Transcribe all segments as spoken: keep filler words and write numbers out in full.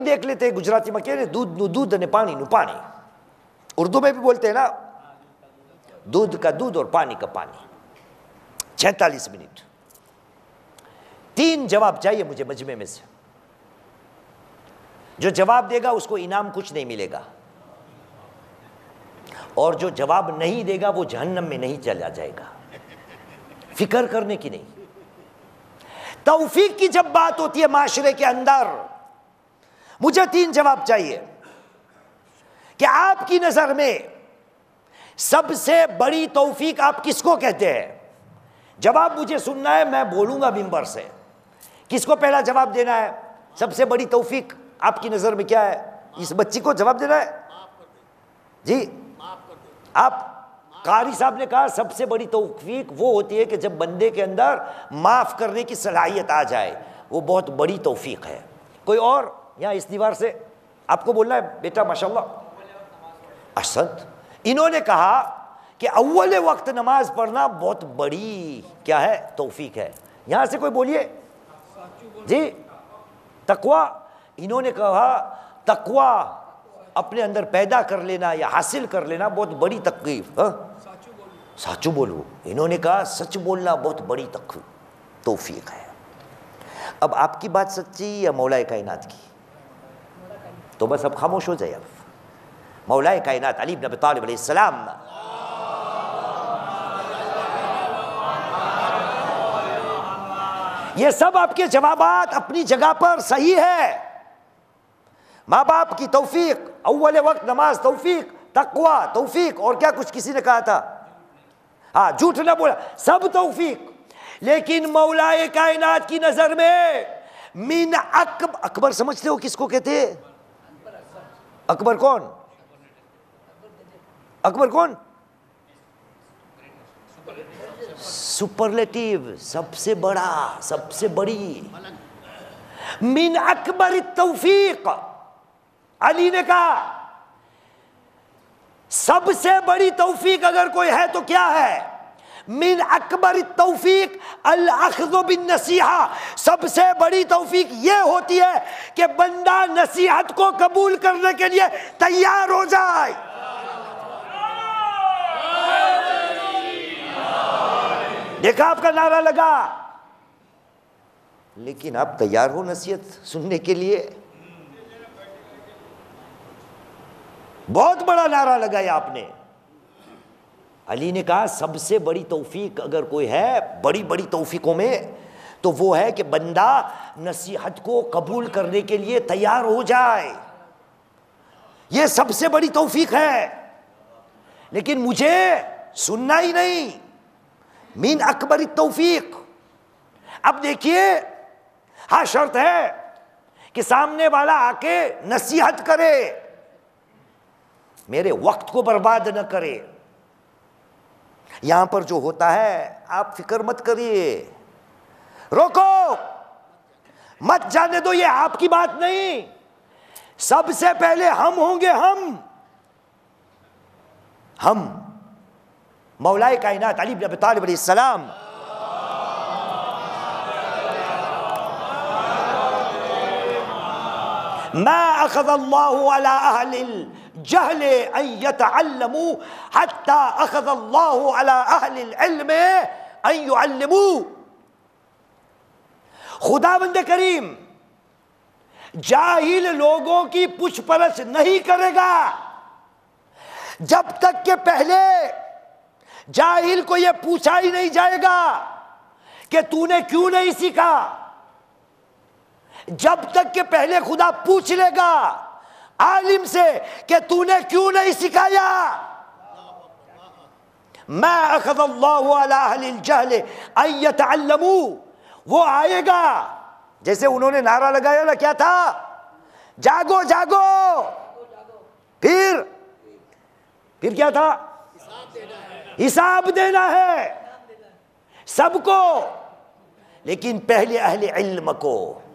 देख लेते हैं गुजराती में कह दूध नु दूध ने पानी नु पानी, उर्दू में भी बोलते हैं ना, दूध का दूध और पानी का पानी। छैतालीस मिनट, तीन जवाब चाहिए मुझे मजमे में से। जो जवाब देगा उसको इनाम कुछ नहीं मिलेगा, और जो जवाब नहीं देगा वो जहन्नम में नहीं चला जाएगा। फिक्र करने की नहीं। तौफीक की जब बात होती है माशरे के अंदर, मुझे तीन जवाब चाहिए कि आपकी नजर में सबसे बड़ी तौफीक आप किसको कहते हैं। जवाब मुझे सुनना है, मैं बोलूंगा मिंबर से। किसको पहला जवाब देना है? सबसे बड़ी तौफीक आपकी नजर में क्या है? इस बच्ची को जवाब देना है जी। आप कारी साहब ने कहा सबसे बड़ी तौफीक वो होती है कि जब बंदे के अंदर माफ करने की सलाहियत आ जाए, वो बहुत बड़ी तौफीक है। कोई और यहाँ इस दीवार से आपको बोलना है बेटा माशाल्लाह। असद इन्होंने कहा कि अव्वल वक्त नमाज पढ़ना बहुत बड़ी क्या है? तौफीक है। यहां से कोई बोलिए जी। तकवा, इन्होंने कहा तकवा अपने अंदर पैदा कर लेना या हासिल कर लेना बहुत बड़ी तकलीफ। साचू बोलो, इन्होंने कहा सच बोलना बहुत बड़ी तौफीक है। अब आपकी बात सच्ची या मौलाए कायनात की? तो बस अब खामोश हो जाए। अब मौलाए कायनात अली इब्न अबी तालिब अलैहिस्सलाम, ये सब आपके जवाबात अपनी जगह पर सही है। माँ बाप की तौफीक, अव्वल वक्त नमाज तौफीक, तकवा तौफीक, और क्या कुछ किसी ने कहा था? हाँ, झूठ ना बोला, सब तौफीक। लेकिन मौलाए कायनात की नजर में मिन अकब, अकबर समझते हो किसको कहते हैं? अकबर कौन? अकबर कौन? सुपरलेटिव, सबसे बड़ा, सबसे बड़ी। मिन अकबर तौफीक, अली ने कहा सबसे बड़ी तौफीक अगर कोई है तो क्या है? मिन अकबर तौफीक अल अख्ज़ु बिन नसीहा, सबसे बड़ी तौफीक ये होती है कि बंदा नसीहत को कबूल करने के लिए तैयार हो जाए। देखा आपका नारा लगा, लेकिन आप तैयार हो नसीहत सुनने के लिए? बहुत बड़ा नारा लगाया आपने। अली ने कहा सबसे बड़ी तौफीक अगर कोई है बड़ी बड़ी तौफीकों में, तो वो है कि बंदा नसीहत को कबूल करने के लिए तैयार हो जाए। ये सबसे बड़ी तौफीक है। लेकिन मुझे सुनना ही नहीं, मीन अकबर तौफीक। अब देखिए, हाँ शर्त है कि सामने वाला आके नसीहत करे, मेरे वक्त को बर्बाद न करे। यहां पर जो होता है आप फिक्र मत करिए, रोको मत जाने दो, ये आपकी बात नहीं। सबसे पहले हम होंगे, हम हम मौलाए कायनात अली इब्न अबी तालिब अलैहिस्सलाम। मा अख़ज़ल्लाहु अला अहलिल जहल अन यतअल्लमू हत्ता अख़ज़ल्लाहु अला अहलिल इल्म अन युअल्लिमू। खुदावंद करीम जाहिल लोगों की पूछपरछ नहीं करेगा जब तक के पहले जाहिल को यह पूछा ही नहीं जाएगा कि तूने क्यों नहीं सीखा। जब तक के पहले खुदा पूछ लेगा आलिम से कि तूने क्यों नहीं सिखाया। मा अख़ज़ल्लाहु अला अहलिल जहल अन यतअल्लमू, वो आएगा। जैसे उन्होंने नारा लगाया ना, क्या था? जागो जागो। फिर फिर क्या था? हिसाब देना है सबको, लेकिन पहले अहले इल्म को।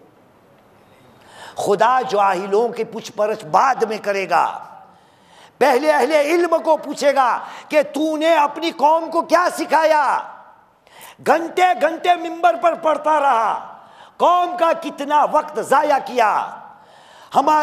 खुदा जाहिलों की पूछपरछ बाद में करेगा, पहले अहले इल्म को पूछेगा कि तूने अपनी कौम को क्या सिखाया। घंटे घंटे मिंबर पर पढ़ता रहा, कौम का कितना वक्त जाया किया। हमारे